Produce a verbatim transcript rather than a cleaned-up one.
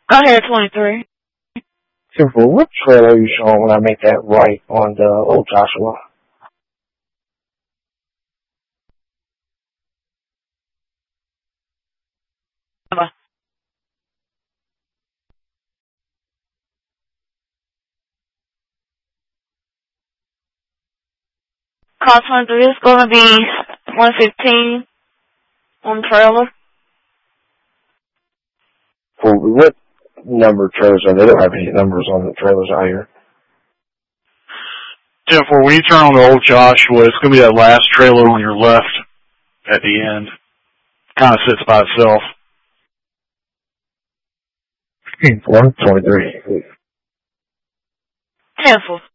Go ahead, twenty-three. Simple, what trailer are you showing when I make that right on the old Joshua? Bye. Car twenty-three is going to be one fifteen on the trailer. For what number trailers are they? They don't have any numbers on the trailers out here. ten four, when you turn on the old Joshua, it's going to be that last trailer on your left at the end. Kind of sits by itself. fifteen four, twenty-three. Cancel.